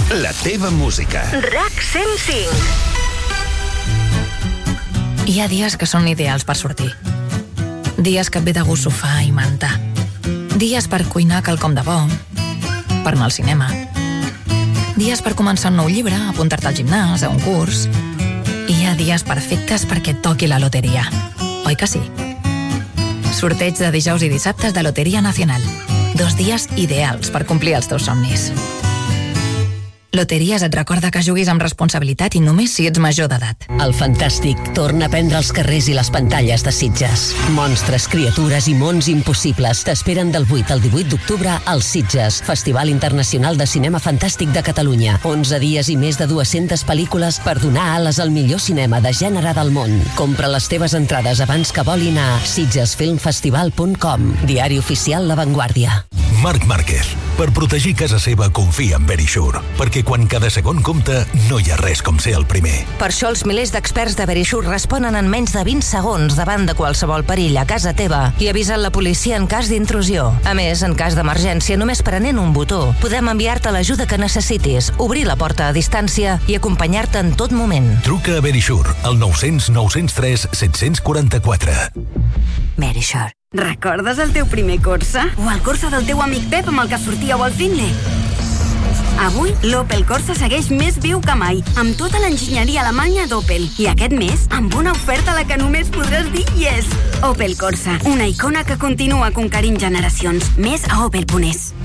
La teva música. RAC 105. Hi ha dies que són ideals per sortir. Dies que et ve de gust sofà i manta. Dies per cuinar quelcom de bo. Per anar al cinema. Dies per començar un nou llibre, apuntar-te al gimnàs, a un curs. I hi ha dies perfectes perquè et toqui la loteria. Oi que sí? Sorteig de dijous i dissabtes de Loteria Nacional. 2 dies ideals per complir els teus somnis. Loteries et recorda que juguis amb responsabilitat i només si ets major d'edat. El Fantàstic torna a prendre els carrers i les pantalles de Sitges. Monstres, criatures i mons impossibles t'esperen del 8 al 18 d'octubre als Sitges, Festival Internacional de Cinema Fantàstic de Catalunya. 11 dies i més de 200 pel·lícules per donar ales al millor cinema de gènere del món. Compra les teves entrades abans que volin a sitgesfilmfestival.com. Diari oficial La Vanguardia. Marc Márquez. Per protegir casa seva confia en Verisure, perquè quan cada segon compta no hi ha res com ser el primer. Per això els milers d'experts de Verisure responen en menys de 20 segons davant de qualsevol perill a casa teva i avisen la policia en cas d'intrusió. A més, en cas d'emergència, només prenent un botó, podem enviar-te l'ajuda que necessitis, obrir la porta a distància i acompanyar-te en tot moment. Truca a Verisure al 900 903 744. Verisure. Recordes el teu primer Corsa? O el Corsa del teu amic Pep amb el que sortíeu al Finley? Avui, l'Opel Corsa segueix més viu que mai, amb tota l'enginyeria alemanya d'Opel. I aquest mes, amb una oferta a la que només podràs dir yes! Opel Corsa, una icona que continua conquerint generacions. Més a opel.es.